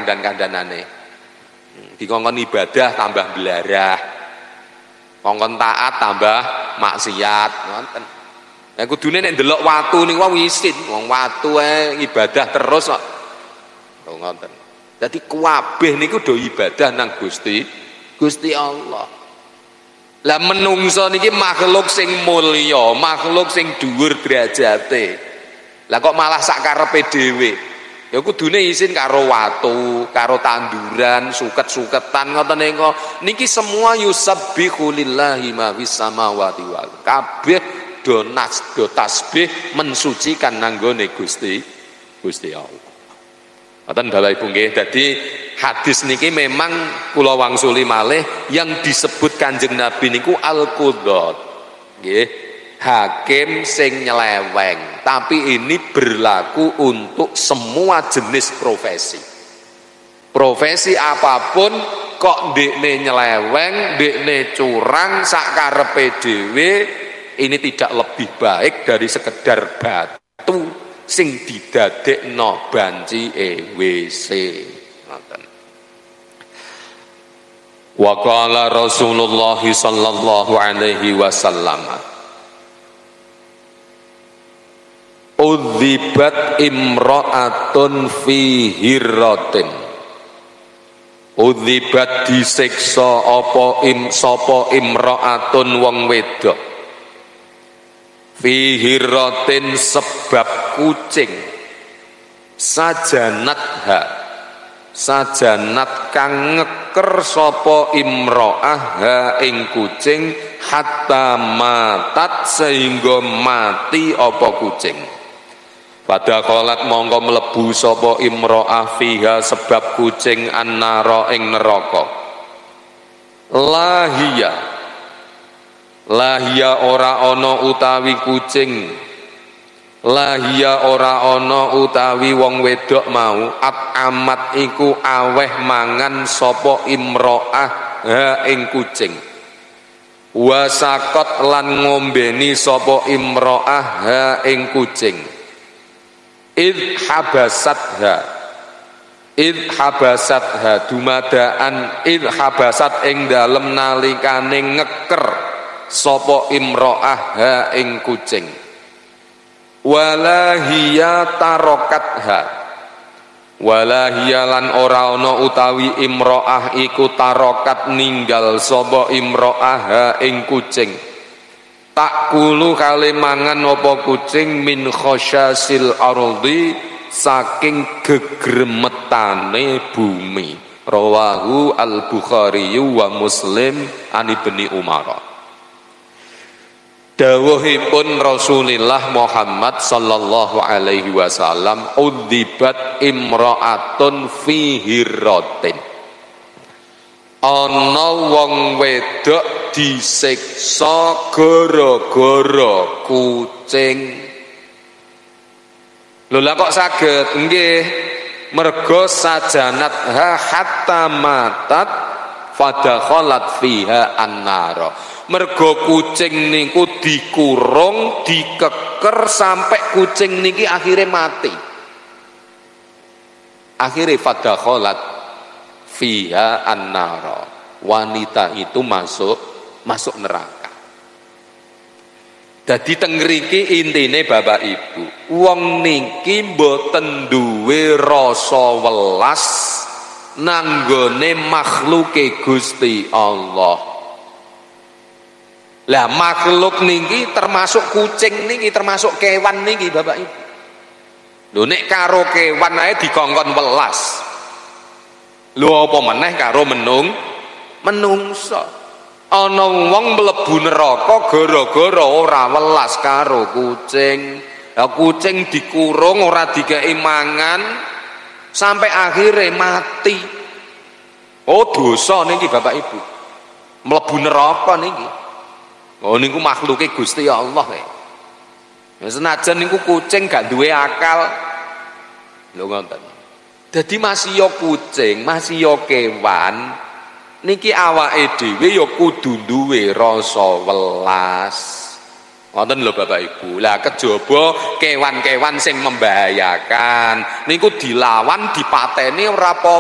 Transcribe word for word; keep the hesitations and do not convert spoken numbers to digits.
kandan-kandanane. Dikongkon ibadah tambah belarah. Kongkon taat tambah maksiat, ngoten. Nek kudune nek ndelok watu niku wae isin, wong watu ae ibadah terus kok. Oh ngoten. Dadi kabeh niku do ibadah nang Gusti Gusti Allah. Lah menungso niki makhluk sing mulya, makhluk sing dhuwur derajate. Lah kok malah sak karepe dhewe. Ya kudune isin karo watu, karo tanduran, suket-suketan ngoten niku. Niki semua yusabbihu lillahi ma fis samawati wal kabeh do nas do tasbih mensucikan nanggone Gusti Gusti Allah. Ngoten Bapak Ibu nggih. Dadi hadis niki memang kula wangsuli malih yang disebut Kanjeng Nabi niku al-qudhat. Nggih. Hakim sing nyeleweng, tapi ini berlaku untuk semua jenis profesi. Profesi apapun kok ndekne nyeleweng, ndekne curang sak karepe dhewe, ini tidak lebih baik dari sekedar batu sing didadekno banci e W C. Ngoten. Wa qala Rasulullah sallallahu alaihi wasallam, udzibat imra'atun fi hirratin. Udzibat disiksa apa im sapa imra'atun wong wedok. Fi hirratin sebab kucing. Sajanatha. Sajanat kang ngeker sapa imra'ah ha ing kucing hatta matat sehingga mati apa kucing. Pada kolat mongko mlebu sapa imro'ah fiha sebab kucing annara ing neraka. Lahia Lahia ora ana utawi kucing. Lahia ora ana utawi wong wedok mau at amat iku aweh mangan sapa imro'ah ha ing kucing. Wasakot lan ngombeni sapa imro'ah ha ing kucing. Id habasatha Id habasatha dumadaan id habasat ing dalem nalikane ngeker sapa imro'ah ha ing kucing. Walahia tarokatha Walahia lan ora ana utawi imro'ah iku tarokat ninggal sapa imro'ah ha ing kucing. Tak kulu kali mangan apa kucing min khosyasil ardi saking gegremetane bumi. Rawahu al-Bukhari wa Muslim an Ibni Umar. Dawuhipun Rasulullah Muhammad sallallahu alaihi wasallam, udzibat imra'atun fi hirratin. Ana wong wedok disiksa gara-gara kucing. Lho lah kok saged? Nggih, mergo sajanat ha hatta matat fadakhalat fiha annara. Mergo kucing niku dikurung, dikeker sampai kucing niki akhirnya mati. Akhirnya fadakhalat fiha annara. Wanita itu masuk masuk neraka. Dadi teng mriki intine Bapak Ibu, wong niki mboten duwe rasa welas nanggone makhluke Gusti Allah. Lah makhluk niki termasuk kucing niki, termasuk kewan niki Bapak Ibu. Lho nek karo kewan ae dikongkon welas. Lho apa meneh karo menung menungso. Ana wong mlebu neraka gara-gara ora welas karo kucing. Lah kucing dikurung ora dikei mangan sampai akhirnya mati. Oh dosa niki Bapak Ibu. Mlebu neraka niki. Oh niku makhluke Gusti Allah e. Ya senajan niku kucing gak duwe akal. Lho ngoten. Dadi masih yo kucing, masih yo kewan, niki awake dhewe ya kudu duwe rasa welas. Ngoten lho Bapak Ibu. Lah kejaba kewan-kewan sing membahayakan niku dilawan dipateni ora apa